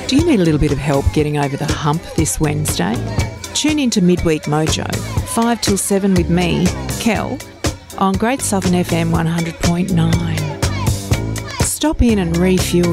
Do you need a little bit of help getting over the hump this Wednesday? Tune in to Midweek Mojo, 5 till 7 with me, Kel, on Great Southern FM 100.9. Stop in and refuel